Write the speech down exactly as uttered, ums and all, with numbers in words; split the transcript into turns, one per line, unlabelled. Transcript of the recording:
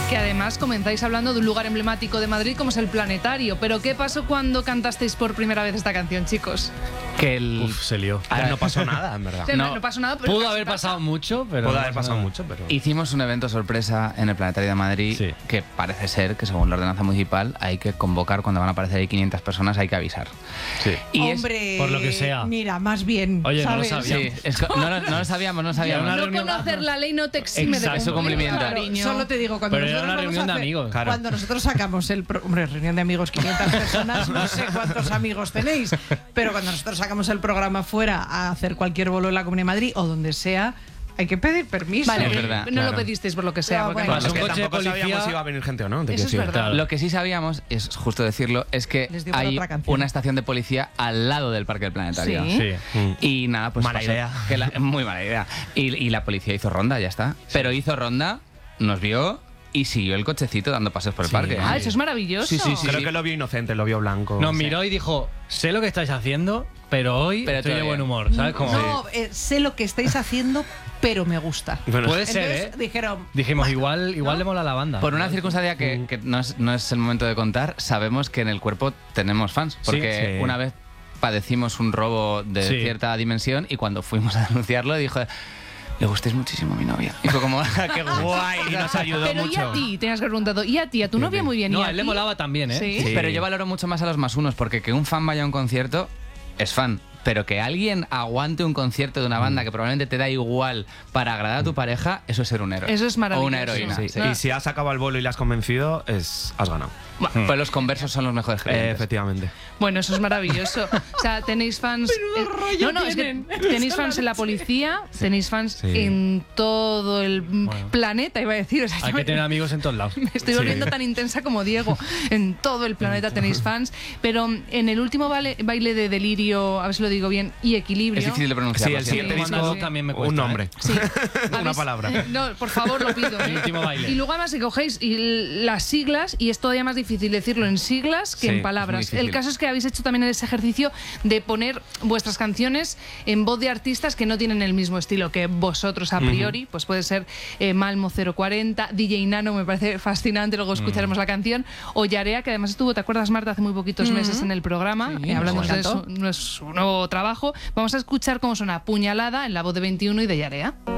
Que además comenzáis hablando de un lugar emblemático de Madrid como es el Planetario. Pero ¿qué pasó cuando cantasteis por primera vez esta canción, chicos?
Que el...
Uf, se lió.
A ver, no pasó nada, en verdad.
No,
No,
no pasó nada, pero
Pudo
casi
haber
pasa.
pasado mucho, pero...
Pudo
no
haber
pasó
pasado
nada.
mucho, pero...
Hicimos un evento sorpresa en el Planetario de Madrid,
Sí.
que parece ser que según la ordenanza municipal hay que convocar cuando van a aparecer ahí quinientas personas, hay que avisar.
Sí.
Y es-
Hombre,
por lo que sea.
Mira, más bien.
Oye, no lo
¿sabes?
sabía.
Sí, es co- no, lo, no lo sabíamos, no lo sabíamos.
Una
No
reunión-
conocer la ley no te exime
Exacto,
de
cumplimiento.
Claro,
cariño.
solo te digo, cuando
Pero era
nosotros
una
vamos
reunión
a
de
hacer-
amigos.
Claro.
Cuando nosotros sacamos el... Pro... Hombre, reunión de amigos, quinientas personas, no sé cuántos amigos tenéis, pero cuando nosotros sacamos el programa fuera a hacer cualquier bolo en la Comunidad de Madrid o donde sea, hay que pedir permiso.
Vale,
Es verdad,
no
claro.
lo pedisteis por lo que sea.
No,
porque
bueno.
no-
Es que
un coche de
tampoco sabíamos
policía-
si iba a venir gente o no. te
Eso
quiero
es
decir.
verdad.
Claro.
Lo que sí sabíamos, es justo decirlo, es que
Les dio por
hay
otra canción.
una estación de policía al lado del Parque del Planetario.
Sí.
Sí.
Mm.
Y nada, pues
Mala
pasó
idea.
que la- muy mala idea. Y, y la policía hizo ronda, ya está. Pero hizo ronda, nos vio y siguió el cochecito dando paseos por el
Sí.
parque.
Ah, eso es maravilloso.
Sí, sí, sí.
Creo que lo vio inocente, lo vio blanco.
Nos miró y dijo, sé lo que estáis haciendo, pero hoy
Pero
estoy de
todavía.
buen humor, ¿sabes? Como,
No, eh, sé lo que estáis haciendo, pero me gusta.
Bueno,
puede ser,
Entonces
¿eh?
dijeron,
Dijimos, igual, igual le mola la banda.
Por una circunstancia que, que no, es, no es el momento de contar, sabemos que en el cuerpo tenemos fans. Porque
Sí.
una vez padecimos un robo de
Sí.
cierta dimensión y cuando fuimos a denunciarlo dijo, le gustéis muchísimo a mi novia. Y fue como, qué guay.
y nos ayudó
Pero
mucho.
y a ti, tenías que haber preguntado, y a ti, a tu novia muy bien.
No,
¿y
a él le
ti?
molaba también, ¿eh?
Sí.
Sí.
Pero yo valoro mucho más a los más unos, porque que un fan vaya a un concierto es fan. Pero que alguien aguante un concierto de una banda que probablemente te da igual para agradar a tu pareja, eso es ser un héroe.
Eso es maravilloso.
O una heroína.
Sí.
sí.
Y si has acabado el bolo y le has convencido, es, has ganado.
Bueno, pues los conversos son los mejores
Eh,
creyentes.
efectivamente.
Bueno, eso es maravilloso. O sea, tenéis fans. eh, no, no, es que
tienen.
tenéis fans en la policía, tenéis fans
Sí.
en todo el mm, planeta, iba a decir. O sea,
Hay
yo
que tener amigos en todos lados.
me estoy
Sí.
volviendo tan intensa como Diego. En todo el planeta tenéis fans. Pero en el último baile, baile de Delirio, a ver si lo digo bien, y Equilibrio.
Es difícil de pronunciar.
Sí, el siguiente
Sí,
disco
sí.
también me cuesta,
un nombre.
¿eh?
Sí.
Una
¿Habéis-
palabra.
eh, No, por favor, lo pido. ¿eh?
El último baile.
Y luego además si cogéis y las siglas, y es todavía más difícil decirlo en siglas que
Sí,
en
es
palabras.
muy difícil.
El caso es que habéis hecho también ese ejercicio de poner vuestras canciones en voz de artistas que no tienen el mismo estilo que vosotros a priori. Pues puede ser eh, Malmo cero cuarenta, D J Nano, me parece fascinante, luego escucharemos la canción, o Yarea, que además estuvo, ¿te acuerdas, Marta, hace muy poquitos meses en el programa,
Sí,
eh, hablando
me
de
encantó.
su, no es su nuevo trabajo? Vamos a escuchar cómo suena Puñalada en la voz de veintiuno y de Yarea.